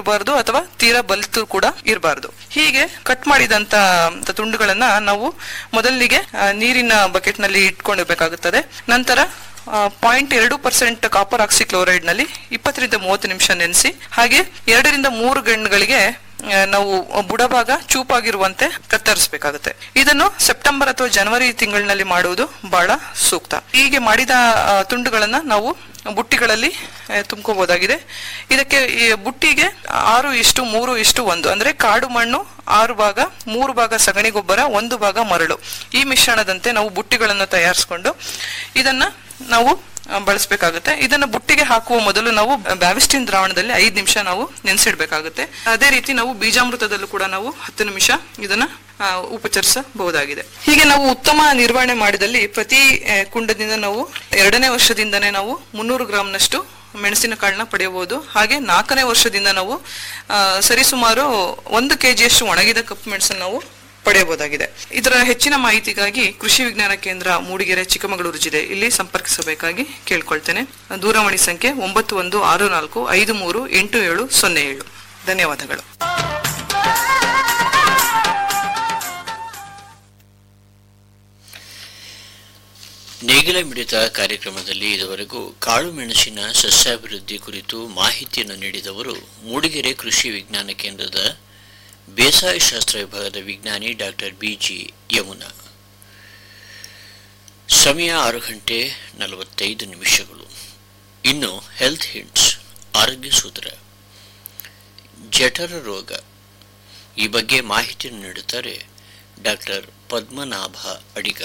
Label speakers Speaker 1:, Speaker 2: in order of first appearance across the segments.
Speaker 1: ಇರಬಾರ್ದು ಅಥವಾ ತೀರಾ ಬಲ್ತು ಕೂಡ ಇರಬಾರ್ದು. ಹೀಗೆ ಕಟ್ ಮಾಡಿದಂತ ತುಂಡುಗಳನ್ನ ನಾವು ಮೊದಲಿಗೆ ನೀರಿನ ಬಕೆಟ್ ನಲ್ಲಿ ಇಟ್ಕೊಂಡಿರ್ಬೇಕಾಗುತ್ತದೆ. ನಂತರ 0.2% ಕಾಪರ್ ಆಕ್ಸಿಕ್ಲೋರೈಡ್ ನಲ್ಲಿ 20-30 ನಿಮಿಷ ನೆನೆಸಿ, ಹಾಗೆ 2-3 ಗಂಟೆಗಳಿಗೆ ನಾವು ಬುಡಭಾಗ ಚೂಪಾಗಿರುವಂತೆ ಕತ್ತರಿಸಬೇಕಾಗುತ್ತೆ. ಇದನ್ನು ಸೆಪ್ಟೆಂಬರ್ ಅಥವಾ ಜನವರಿ ತಿಂಗಳಿನಲ್ಲಿ ಮಾಡುವುದು ಬಹಳ ಸೂಕ್ತ. ಹೀಗೆ ಮಾಡಿದ ತುಂಡುಗಳನ್ನ ನಾವು ಬುಟ್ಟಿಗಳಲ್ಲಿ ತುಂಬ್ಕೋಬಹುದಾಗಿದೆ. ಇದಕ್ಕೆ ಬುಟ್ಟಿಗೆ 6:3:1 ಅಂದ್ರೆ ಕಾಡು ಮಣ್ಣು 6 ಭಾಗ, 3 ಭಾಗ ಸಗಣಿ ಗೊಬ್ಬರ, 1 ಭಾಗ ಮರಳು, ಈ ಮಿಶ್ರಣದಂತೆ ನಾವು ಬುಟ್ಟಿಗಳನ್ನು ತಯಾರಿಸಿಕೊಂಡು ಇದನ್ನ ನಾವು ಬಳಸಬೇಕಾಗುತ್ತೆ. ಇದನ್ನ ಬುಟ್ಟಿಗೆ ಹಾಕುವ ಮೊದಲು ನಾವು ಬ್ಯಾವಿಸ್ಟಿನ್ ದ್ರಾವಣದಲ್ಲಿ 5 ನಿಮಿಷ ನಾವು ನೆನೆಸಿಡ್ಬೇಕಾಗುತ್ತೆ. ಅದೇ ರೀತಿ ನಾವು ಬೀಜಾಮೃತದಲ್ಲೂ ಕೂಡ ನಾವು 10 ನಿಮಿಷ ಇದನ್ನ ಉಪಚರಿಸಬಹುದಾಗಿದೆ. ಹೀಗೆ ನಾವು ಉತ್ತಮ ನಿರ್ವಹಣೆ ಮಾಡಿದಲ್ಲಿ ಪ್ರತಿ ಕುಂಡದಿಂದ ನಾವು 2ನೇ ವರ್ಷದಿಂದನೇ ನಾವು 300 ಗ್ರಾಂನಷ್ಟು ಮೆಣಸಿನ ಕಾಳನ್ನ ಪಡೆಯಬಹುದು. ಹಾಗೆ 4ನೇ ವರ್ಷದಿಂದ ನಾವು ಸರಿಸುಮಾರು 1 kg ಒಣಗಿದ ಕಪ್ಪು ಮೆಣಸನ್ನು ನಾವು ಪಡೆಯಬಹುದಾಗಿದೆ. ಇದರ ಹೆಚ್ಚಿನ ಮಾಹಿತಿಗಾಗಿ ಕೃಷಿ ವಿಜ್ಞಾನ ಕೇಂದ್ರ ಮೂಡಿಗೆರೆ, ಚಿಕ್ಕಮಗಳೂರು ಜಿಲ್ಲೆ ಇಲ್ಲಿ ಸಂಪರ್ಕಿಸಬೇಕಾಗಿ ಕೇಳ್ಕೊಳ್ತೇನೆ. ದೂರವಾಣಿ ಸಂಖ್ಯೆ 9164538707. ಧನ್ಯವಾದಗಳು.
Speaker 2: ನೇಗಿಲ ಮಿಡಿತ ಕಾರ್ಯಕ್ರಮದಲ್ಲಿ ಇದುವರೆಗೂ ಕಾಳು ಮೆಣಸಿನ ಸಸ್ಯಾಭಿವೃದ್ಧಿ ಕುರಿತು ಮಾಹಿತಿಯನ್ನು ನೀಡಿದವರು ಮೂಡಿಗೆರೆ ಕೃಷಿ ವಿಜ್ಞಾನ ಕೇಂದ್ರದ ಬೇಸಾಯ ಶಾಸ್ತ್ರ ವಿಭಾಗದ ವಿಜ್ಞಾನಿ ಡಾಕ್ಟರ್ BG ಯಮುನಾ. ಸಮಯ 6:45. ಇನ್ನು ಹೆಲ್ತ್ ಹಿಂಟ್ಸ್, ಆರೋಗ್ಯ ಸೂತ್ರ. ಜಠರ ರೋಗ ಈ ಬಗ್ಗೆ ಮಾಹಿತಿಯನ್ನು ನೀಡುತ್ತಾರೆ ಡಾಕ್ಟರ್ ಪದ್ಮನಾಭ ಅಡಿಗ.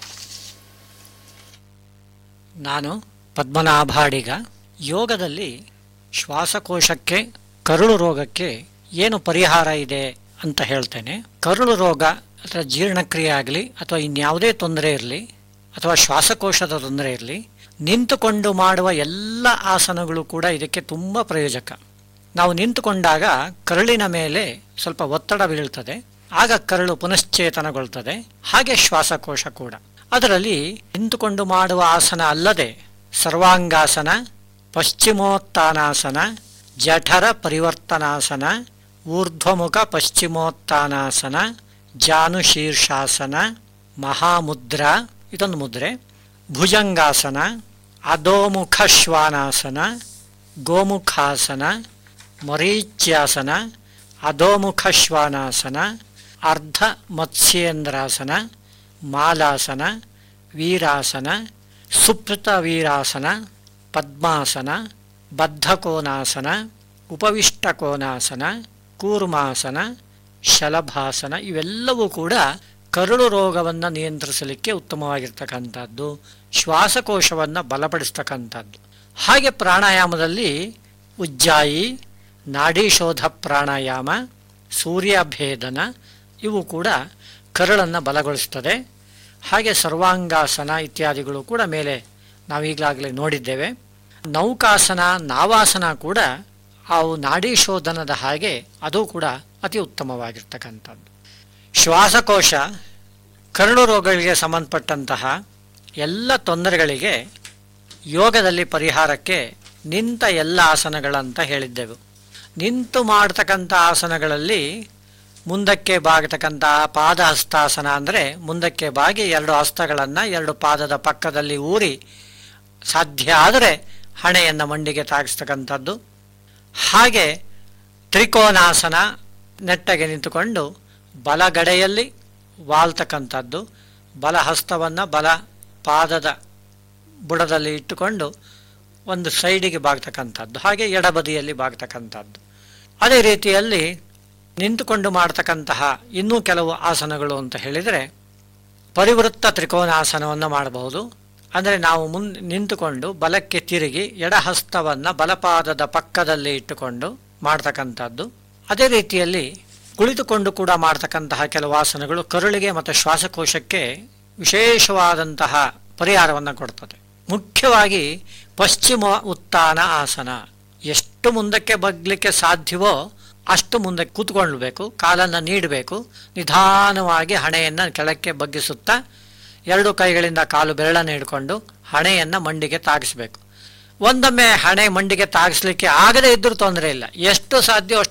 Speaker 3: ನಾನು ಪದ್ಮನಾಭ ಅಡಿಗ. ಯೋಗದಲ್ಲಿ ಶ್ವಾಸಕೋಶಕ್ಕೆ, ಕರುಳು ರೋಗಕ್ಕೆ ಏನು ಪರಿಹಾರ ಇದೆ ಅಂತ ಹೇಳ್ತೇನೆ. ಕರುಳು ರೋಗ ಅಥವಾ ಜೀರ್ಣಕ್ರಿಯೆ ಆಗಲಿ ಅಥವಾ ಇನ್ಯಾವುದೇ ತೊಂದರೆ ಇರಲಿ ಅಥವಾ ಶ್ವಾಸಕೋಶದ ತೊಂದರೆ ಇರಲಿ, ನಿಂತುಕೊಂಡು ಮಾಡುವ ಎಲ್ಲ ಆಸನಗಳು ಕೂಡ ಇದಕ್ಕೆ ತುಂಬ ಪ್ರಯೋಜಕ. ನಾವು ನಿಂತುಕೊಂಡಾಗ ಕರುಳಿನ ಮೇಲೆ ಸ್ವಲ್ಪ ಒತ್ತಡ ಬೀಳ್ತದೆ, ಆಗ ಕರುಳು ಪುನಶ್ಚೇತನಗೊಳ್ತದೆ. ಹಾಗೆ ಶ್ವಾಸಕೋಶ ಕೂಡ. ಅದರಲ್ಲಿ ನಿಂತುಕೊಂಡು ಮಾಡುವ ಆಸನ ಅಲ್ಲದೆ ಸರ್ವಾಂಗಾಸನ, ಪಶ್ಚಿಮೋತ್ತಾನಾಸನ, ಜಠರ ಪರಿವರ್ತನಾಸನ, ಊರ್ಧ್ವಮುಖ ಪಶ್ಚಿಮೋತ್ತಾನಾಸನ, ಜಾನುಶೀರ್ಷಾಸನ, ಮಹಾಮುದ್ರಾ ಇದೊಂದು ಮುದ್ರೆ, ಭುಜಂಗಾಸನ, ಅಧೋಮುಖ ಶ್ವಾನಾಸನ, ಗೋಮುಖಾಸನ, ಮರೀಚ್ಯಾಸನ, ಅಧೋಮುಖ ಶ್ವಾನಾಸನ, ಅರ್ಧ ಮತ್ಸ್ಯೇಂದ್ರಾಸನ, ಮಾಲಾಸನ, ವೀರಾಸನ, ಸುಪ್ತ ವೀರಾಸನ, ಪದ್ಮಾಸನ, ಬದ್ಧಕೋನಾಸನ, ಉಪವಿಷ್ಟಕೋನಾಸನ, ಕೂರ್ಮಾಸನ, ಶಲಭಾಸನ ಇವೆಲ್ಲವೂ ಕೂಡ ಕರುಳು ರೋಗವನ್ನು ನಿಯಂತ್ರಿಸಲಿಕ್ಕೆ ಉತ್ತಮವಾಗಿರ್ತಕ್ಕಂಥದ್ದು, ಶ್ವಾಸಕೋಶವನ್ನು ಬಲಪಡಿಸ್ತಕ್ಕಂಥದ್ದು. ಹಾಗೆ ಪ್ರಾಣಾಯಾಮದಲ್ಲಿ ಉಜ್ಜಾಯಿ, ನಾಡೀಶೋಧ ಪ್ರಾಣಾಯಾಮ, ಸೂರ್ಯಭೇದನ ಇವು ಕೂಡ ಕರುಳನ್ನು ಬಲಗೊಳಿಸ್ತದೆ. ಹಾಗೆ ಸರ್ವಾಂಗಾಸನ ಇತ್ಯಾದಿಗಳು ಕೂಡ ಮೇಲೆ ನಾವೀಗಲಾಗಲೇ ನೋಡಿದ್ದೇವೆ. ನೌಕಾಸನ, ನಾವಾಸನ ಕೂಡ ಅವು ನಾಡೀಶೋಧನದ ಹಾಗೆ ಅದು ಕೂಡ ಅತಿ ಉತ್ತಮವಾಗಿರ್ತಕ್ಕಂಥದ್ದು. ಶ್ವಾಸಕೋಶ, ಕರುಳು ರೋಗಗಳಿಗೆ ಸಂಬಂಧಪಟ್ಟಂತಹ ಎಲ್ಲ ತೊಂದರೆಗಳಿಗೆ ಯೋಗದಲ್ಲಿ ಪರಿಹಾರಕ್ಕೆ ನಿಂತ ಎಲ್ಲ ಆಸನಗಳಂತ ಹೇಳಿದ್ದೆವು. ನಿಂತು ಮಾಡ್ತಕ್ಕಂಥ ಆಸನಗಳಲ್ಲಿ ಮುಂದಕ್ಕೆ ಬಾಗತಕ್ಕಂತಹ ಪಾದಹಸ್ತಾಸನ ಅಂದರೆ ಮುಂದಕ್ಕೆ ಬಾಗಿ 2 ಹಸ್ತಗಳನ್ನು 2 ಪಾದದ ಪಕ್ಕದಲ್ಲಿ ಊರಿ ಸಾಧ್ಯ ಆದರೆ ಹಣೆಯನ್ನು ಮಂಡಿಗೆ ತಾಗಿಸ್ತಕ್ಕಂಥದ್ದು. ಹಾಗೆ ತ್ರಿಕೋನಾಸನ, ನೆಟ್ಟಗೆ ನಿಂತುಕೊಂಡು ಬಲಗಡೆಯಲ್ಲಿ ವಾಲ್ತಕ್ಕಂಥದ್ದು, ಬಲ ಹಸ್ತವನ್ನು ಬಲ ಪಾದದ ಬುಡದಲ್ಲಿ ಇಟ್ಟುಕೊಂಡು ಒಂದು ಸೈಡಿಗೆ ಬಾಗ್ತಕ್ಕಂಥದ್ದು, ಹಾಗೆ ಎಡಬದಿಯಲ್ಲಿ ಬಾಗ್ತಕ್ಕಂಥದ್ದು. ಅದೇ ರೀತಿಯಲ್ಲಿ ನಿಂತುಕೊಂಡು ಮಾಡ್ತಕ್ಕಂತಹ ಇನ್ನೂ ಕೆಲವು ಆಸನಗಳು ಅಂತ ಹೇಳಿದರೆ ಪರಿವೃತ್ತ ತ್ರಿಕೋನಾಸನವನ್ನು ಮಾಡಬಹುದು. ಅಂದರೆ ನಾವು ನಿಂತುಕೊಂಡು ಬಲಕ್ಕೆ ತಿರುಗಿ ಎಡಹಸ್ತವನ್ನು ಬಲಪಾದದ ಪಕ್ಕದಲ್ಲಿ ಇಟ್ಟುಕೊಂಡು ಮಾಡ್ತಕ್ಕಂಥದ್ದು. ಅದೇ ರೀತಿಯಲ್ಲಿ ಕುಳಿತುಕೊಂಡು ಕೂಡ ಮಾಡ್ತಕ್ಕಂತಹ ಕೆಲವು ಆಸನಗಳು ಕರುಳಿಗೆ ಮತ್ತು ಶ್ವಾಸಕೋಶಕ್ಕೆ ವಿಶೇಷವಾದಂತಹ ಪರಿಹಾರವನ್ನು ಕೊಡ್ತದೆ. ಮುಖ್ಯವಾಗಿ ಪಶ್ಚಿಮ ಉತ್ಥಾನ ಆಸನ. ಎಷ್ಟು ಮುಂದಕ್ಕೆ ಬಗ್ಲಿಕ್ಕೆ ಸಾಧ್ಯವೋ ಅಷ್ಟು ಮುಂದಕ್ಕೆ ಕೂತ್ಕೊಳ್ಬೇಕು, ಕಾಲನ್ನು ನೀಡಬೇಕು, ನಿಧಾನವಾಗಿ ಹಣೆಯನ್ನು ಕೆಳಕ್ಕೆ ಬಗ್ಗಿಸುತ್ತಾ 2 ಕೈಗಳಿಂದ ಕಾಲು ಬೆರಳನ್ನು ಹಿಡ್ಕೊಂಡು ಹಣೆಯನ್ನು ಮಂಡಿಗೆ ತಾಗಿಸಬೇಕು. ಒಂದೊಮ್ಮೆ ಹಣೆ ಮಂಡಿಗೆ ತಾಗಿಸ್ಲಿಕ್ಕೆ ಆಗದೇ ಇದ್ದರೂ ತೊಂದರೆ ಇಲ್ಲ, ಎಷ್ಟು ಸಾಧ್ಯ